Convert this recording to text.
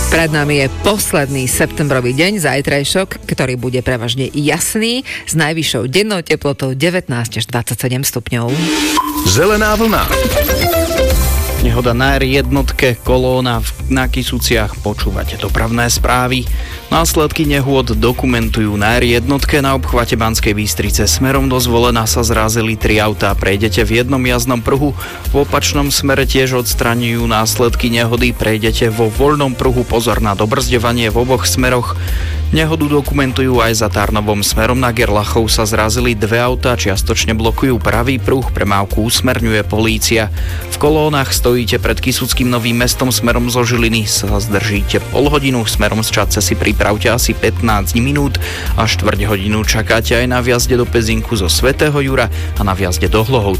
Pred nami je posledný septembrový deň, zajtrajšok, ktorý bude prevažne jasný, s najvyššou dennou teplotou 19 až 27 stupňov. Zelená vlna. Nehoda na R1, kolóna na Kysuciach, počúvate dopravné správy. Následky nehôd dokumentujú na R1 na obchvate Banskej Bystrice. Smerom do Zvolena sa zrazili 3 autá. Prejdete v jednom jazdnom pruhu, v opačnom smere tiež odstraňujú následky nehody. Prejdete vo voľnom pruhu, pozor na dobrzďovanie v oboch smeroch. Nehodu dokumentujú aj za Tarnovom. Smerom na Gerlachov sa zrazili 2 autá, čiastočne blokujú pravý pruh, premávku usmerňuje polícia. V kolónach stojíte pred Kysuckým Novým Mestom, smerom zo Žiliny sa zdržíte pol hodinu, smerom z Čadce si pripravte asi 15 minút a štvrť hodinu čakáte aj na vjazde do Pezinku zo Svätého Jura a na vjazde do Hlohov